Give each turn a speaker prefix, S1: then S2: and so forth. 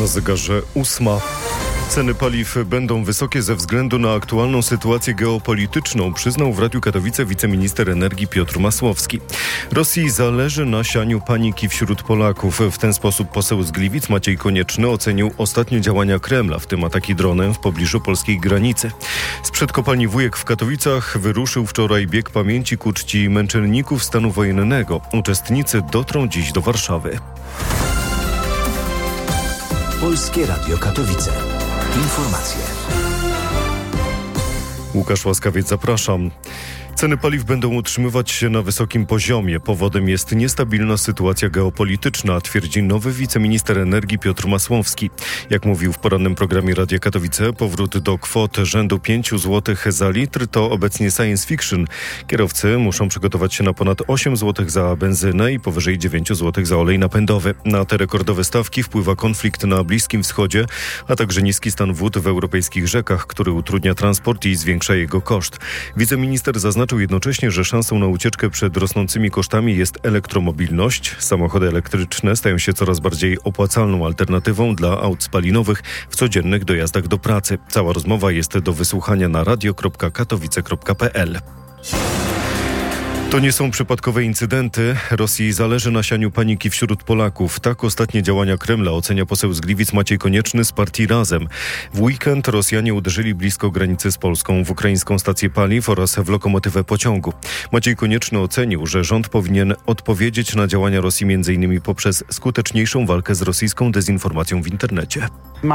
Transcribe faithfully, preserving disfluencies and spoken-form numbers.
S1: Na zegarze ósma. Ceny paliw będą wysokie ze względu na aktualną sytuację geopolityczną, przyznał w Radiu Katowice wiceminister energii Piotr Masłowski. Rosji zależy na sianiu paniki wśród Polaków. W ten sposób poseł z Gliwic Maciej Konieczny ocenił ostatnie działania Kremla, w tym ataki dronem w pobliżu polskiej granicy. Sprzed kopalni Wujek w Katowicach wyruszył wczoraj bieg pamięci ku czci męczenników stanu wojennego. Uczestnicy dotrą dziś do Warszawy.
S2: Polskie Radio Katowice. Informacje.
S1: Łukasz Łaskawiec, zapraszam. Ceny paliw będą utrzymywać się na wysokim poziomie. Powodem jest niestabilna sytuacja geopolityczna, twierdzi nowy wiceminister energii Piotr Masłowski. Jak mówił w porannym programie Radia Katowice, powrót do kwot rzędu pięć złotych za litr to obecnie science fiction. Kierowcy muszą przygotować się na ponad osiem złotych za benzynę i powyżej dziewięć złotych za olej napędowy. Na te rekordowe stawki wpływa konflikt na Bliskim Wschodzie, a także niski stan wód w europejskich rzekach, który utrudnia transport i zwiększa jego koszt. Wiceminister zaznaczył jednocześnie, że szansą na ucieczkę przed rosnącymi kosztami jest elektromobilność. Samochody elektryczne stają się coraz bardziej opłacalną alternatywą dla aut spalinowych w codziennych dojazdach do pracy. Cała rozmowa jest do wysłuchania na radio kropka katowice kropka p l. To nie są przypadkowe incydenty. Rosji zależy na sianiu paniki wśród Polaków. Tak ostatnie działania Kremla ocenia poseł z Gliwic Maciej Konieczny z partii Razem. W weekend Rosjanie uderzyli blisko granicy z Polską w ukraińską stację paliw oraz w lokomotywę pociągu. Maciej Konieczny ocenił, że rząd powinien odpowiedzieć na działania Rosji m.in. poprzez skuteczniejszą walkę z rosyjską dezinformacją w internecie.